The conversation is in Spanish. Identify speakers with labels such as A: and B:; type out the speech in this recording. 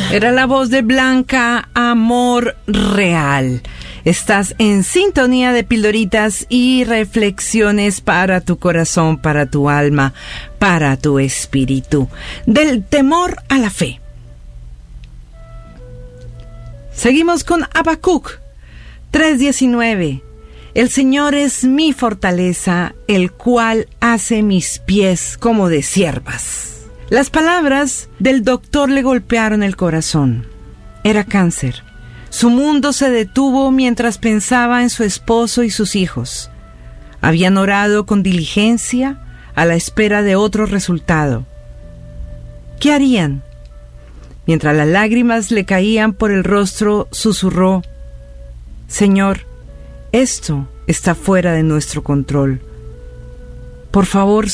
A: Era la voz de Blanca, Amor Real. Estás en sintonía de pildoritas y reflexiones para tu corazón, para tu alma, para tu espíritu. Del temor a la fe. Seguimos con Habacuc 3:19. El Señor es mi fortaleza, el cual hace mis pies como de ciervas. Las palabras del doctor le golpearon el corazón. Era cáncer. Su mundo se detuvo mientras pensaba en su esposo y sus hijos. Habían orado con diligencia a la espera de otro resultado. ¿Qué harían? Mientras las lágrimas le caían por el rostro, susurró: Señor, esto está fuera de nuestro control. Por favor,